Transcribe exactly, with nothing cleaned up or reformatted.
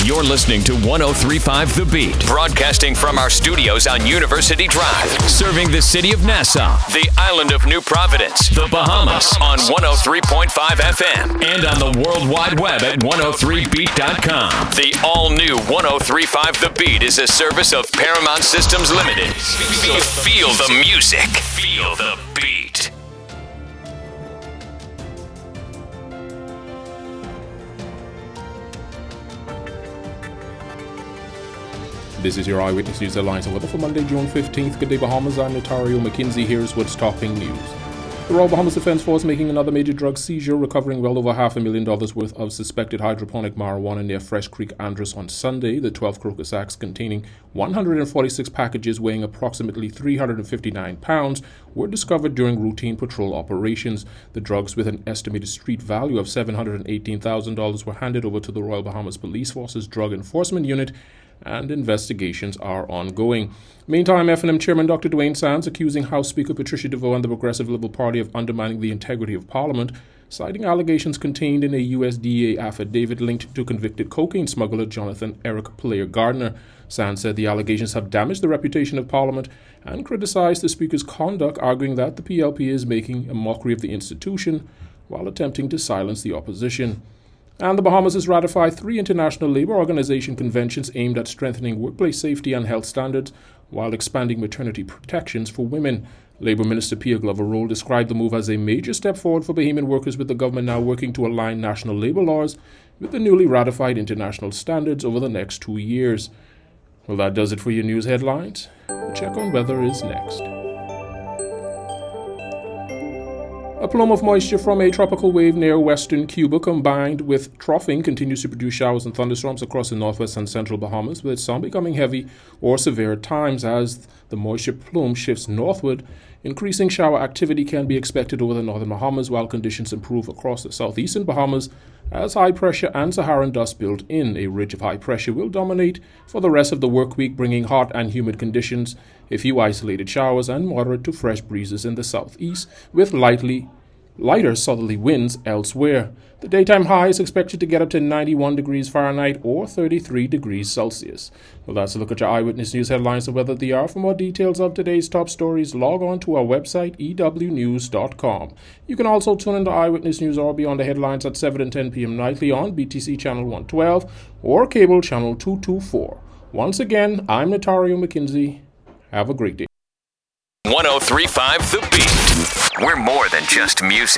You're listening to one oh three point five The Beat, broadcasting from our studios on University Drive, serving the city of Nassau, the island of New Providence, the Bahamas, on one oh three point five F M, and on the World Wide Web at one oh three beat dot com. The all-new one oh three point five The Beat is a service of Paramount Systems Limited. Feel, feel the music. Feel the beat. This is your Eyewitness News headlines and weather for Monday, June fifteenth. Good day, Bahamas. I'm Notario McKinsey. Here's what's topping news. The Royal Bahamas Defence Force making another major drug seizure, recovering well over half a million dollars worth of suspected hydroponic marijuana near Fresh Creek, Andros on Sunday. The twelve crocus sacks containing one hundred forty-six packages weighing approximately three hundred fifty-nine pounds were discovered during routine patrol operations. The drugs, with an estimated street value of seven hundred eighteen thousand dollars, were handed over to the Royal Bahamas Police Force's Drug Enforcement Unit, and investigations are ongoing. Meantime, F N M Chairman Doctor Dwayne Sands accusing House Speaker Patricia DeVoe and the Progressive Liberal Party of undermining the integrity of Parliament, citing allegations contained in a U S D A affidavit linked to convicted cocaine smuggler Jonathan Eric Player Gardner. Sands said the allegations have damaged the reputation of Parliament and criticized the Speaker's conduct, arguing that the P L P is making a mockery of the institution while attempting to silence the opposition. And the Bahamas has ratified three International Labour Organization conventions aimed at strengthening workplace safety and health standards while expanding maternity protections for women. Labour Minister Pierre Glover-Roll described the move as a major step forward for Bahamian workers, with the government now working to align national labour laws with the newly ratified international standards over the next two years. Well, that does it for your news headlines. The check on weather is next. A plume of moisture from a tropical wave near western Cuba combined with troughing continues to produce showers and thunderstorms across the northwest and central Bahamas, with some becoming heavy or severe at times. As the moisture plume shifts northward, increasing shower activity can be expected over the northern Bahamas, while conditions improve across the southeastern Bahamas as high pressure and Saharan dust build in. A ridge of high pressure will dominate for the rest of the work week, bringing hot and humid conditions, a few isolated showers, and moderate to fresh breezes in the southeast, with lightly lighter southerly winds elsewhere. The daytime high is expected to get up to ninety-one degrees Fahrenheit or thirty-three degrees Celsius. Well, that's a look at your Eyewitness News headlines and weather. They are. For more details of today's top stories, log on to our website, e w news dot com. You can also tune into Eyewitness News or Beyond the Headlines at seven and ten p.m. nightly on B T C Channel one twelve or Cable Channel two twenty-four. Once again, I'm Notario McKinsey. Have a great day. one oh three point five The Beat. We're more than just music.